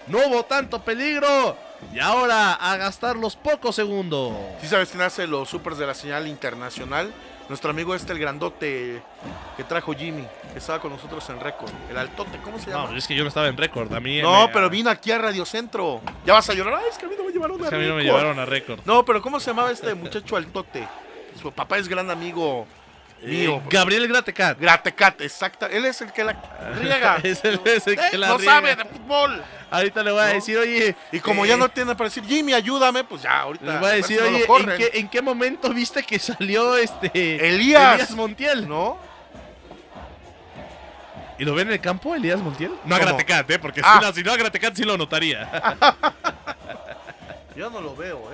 no hubo tanto peligro. Y ahora a gastar los pocos segundos. ¿Sí sabes quién hace los supers de la señal internacional? Nuestro amigo el grandote que trajo Jimmy, que estaba con nosotros en Récord. El altote, ¿cómo se llama? No, es que yo no estaba en Récord. A mí no, pero vino aquí a Radio Centro. Ya vas a llorar. Ay, es que a mí no me llevaron a Récord. A mí no me llevaron a Récord. No, pero ¿cómo se llamaba este muchacho altote? Su papá es gran amigo mío. Gabriel Gratecat. Gratecat, exacto. Él es el que la riega. es el que la no riega. sabe de fútbol. Ahorita le voy a decir, oye. Y como ya no tiene para decir, Jimmy, ayúdame, pues ya, ahorita. Les voy a decir, no oye, ¿en qué momento viste que salió Elías Montiel? ¿No? ¿Y lo ven en el campo, Elías Montiel? No a ¿Cómo? Gratecat, porque si no a Gratecat sí lo notaría. Yo no lo veo,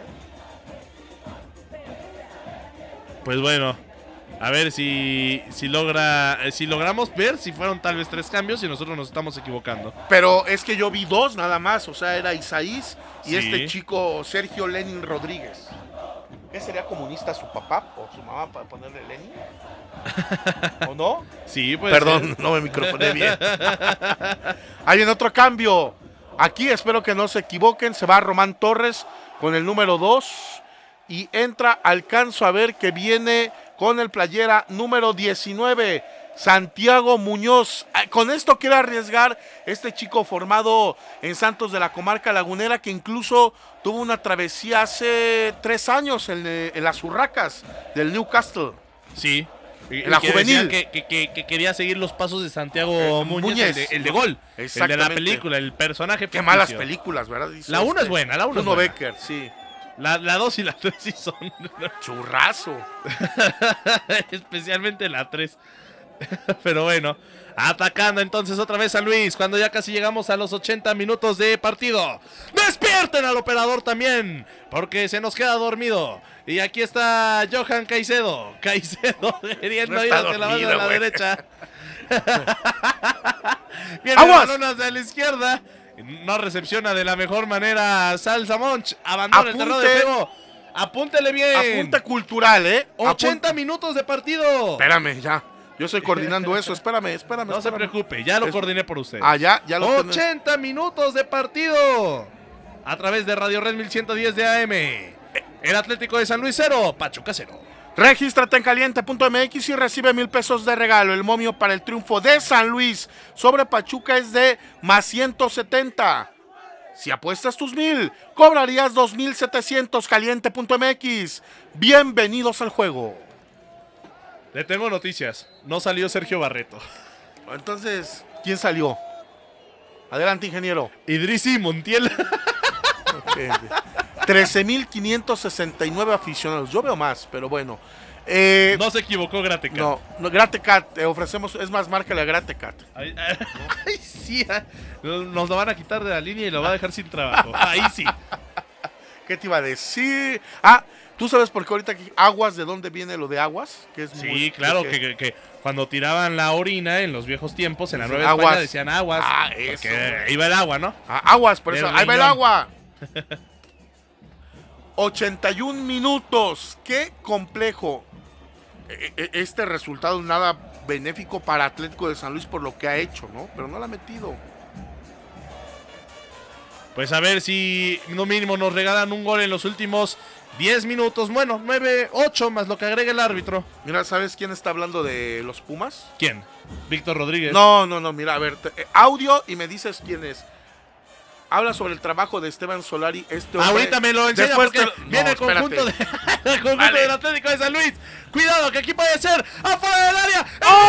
Pues bueno, a ver si logramos ver si fueron tal vez 3 cambios y nosotros nos estamos equivocando. Pero es que yo vi 2 nada más, o sea, era Isaís y Sí. este chico Sergio Lenin Rodríguez. ¿Qué sería comunista su papá o su mamá para ponerle Lenin? ¿O no? Sí, pues. Perdón, no me microfoné bien. Hay viene otro cambio. Aquí espero que no se equivoquen. Se va Román Torres con el número 2. Y entra, alcanzo a ver que viene con el playera número 19, Santiago Muñoz. Con esto quiere arriesgar este chico formado en Santos de la Comarca Lagunera, que incluso tuvo una travesía hace 3 años en las Urracas del Newcastle. Sí. En la juvenil. Que quería seguir los pasos de Santiago Muñez, el de Gol. El de la película, el personaje ficticio. Qué malas películas, ¿verdad? Dice la 1 es buena, la 1 es Bruno buena. Becker, sí. La 2 y la 3 sí son. Churrazo. Especialmente la 3. Pero bueno, atacando entonces otra vez San Luis, cuando ya casi llegamos a los 80 minutos de partido. ¡Despierten al operador también! Porque se nos queda dormido. Y aquí está Johan Caicedo. Caicedo queriendo No ir está hacia la banda dormido, de la güey. derecha. Viene el balón hacia la izquierda. No recepciona de la mejor manera Salsa Monch. Abandona el terreno de juego. Apúntele bien. Apunte cultural, 80 minutos de partido. Espérame, ya. Yo estoy coordinando eso. Espérame. No se preocupe, ya lo coordiné por usted. Ya lo 80 minutos de partido. A través de Radio Red 1110 de AM. El Atlético de San Luis 0, Pachuca 0. Regístrate en caliente.mx y recibe 1,000 pesos de regalo. El momio para el triunfo de San Luis sobre Pachuca es de más 170. Si apuestas tus 1,000, cobrarías 2,700. Caliente.mx. Bienvenidos al juego. Le tengo noticias. No salió Sergio Barreto. Entonces, ¿quién salió? Adelante, ingeniero. Idrisi Montiel. 13,569 aficionados. Yo veo más, pero bueno. No se equivocó Gratecat. No, Gratecat, ofrecemos, es más, márcale a Gratecat. Ay, sí, nos lo van a quitar de la línea y lo va a dejar sin trabajo. Ahí sí. ¿Qué te iba a decir? ¿Tú sabes por qué ahorita aquí Aguas, de dónde viene lo de Aguas? Que es Sí, claro, que cuando tiraban la orina en los viejos tiempos, en la Nueva Aguas. España decían aguas. Eso. Porque iba el agua, ¿no? Aguas, por eso, El ahí va el riñón. agua. 81 minutos, qué complejo. Este resultado nada benéfico para Atlético de San Luis por lo que ha hecho, ¿no? Pero no la ha metido. Pues a ver si no mínimo nos regalan un gol en los últimos 10 minutos. Bueno, 9, 8 más lo que agrega el árbitro. Mira, ¿sabes quién está hablando de los Pumas? ¿Quién? Víctor Rodríguez. No, mira, a ver, audio y me dices quién es. Habla sobre el trabajo de Esteban Solari. Ahorita me lo enseña porque viene el conjunto, espérate. el conjunto del Atlético de San Luis. Cuidado, que aquí puede ser afuera del área.